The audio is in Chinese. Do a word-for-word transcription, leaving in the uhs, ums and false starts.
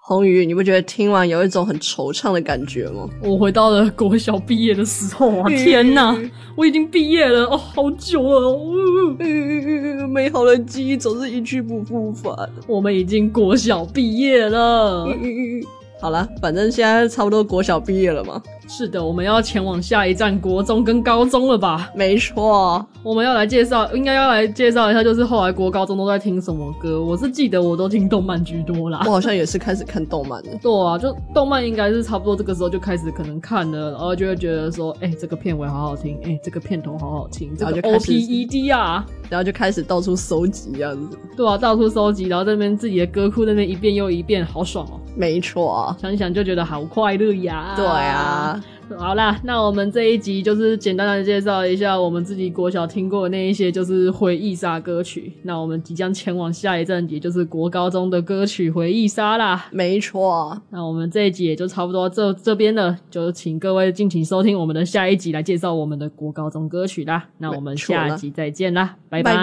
宏宇，你不觉得听完有一种很惆怅的感觉吗？ 我回到了国小毕业的时候啊，天哪，我已经毕业了哦，好久了哦、 呃，美好的记忆总是一去不复返。 我们已经国小毕业了。 好啦，反正现在差不多国小毕业了嘛。 是的，我们要前往下一站国中跟高中了吧？ 没错， 我们要来介绍，应该要来介绍一下，就是后来国高中都在听什么歌。我是记得我都听动漫居多啦。 我好像也是开始看动漫的。 对啊，就动漫应该是差不多这个时候就开始可能看了，然后就会觉得说，哎、欸，这个片尾好好听，哎、欸，这个片头好好听，这个 O P E D 啊， 然后就开始到处搜集这样子。 对啊，到处搜集，然后这边自己的歌库那边一遍又一遍，好爽哦。 没错啊， 想想就觉得好快乐呀。 对啊。 好啦，那我们这一集就是简单的介绍一下我们自己国小听过的那一些就是回忆杀歌曲。那我们即将前往下一站，也就是国高中的歌曲回忆杀啦。 没错， 那我们这一集也就差不多这这边了，就请各位敬请收听我们的下一集来介绍我们的国高中歌曲啦。那我们下集再见啦，拜拜。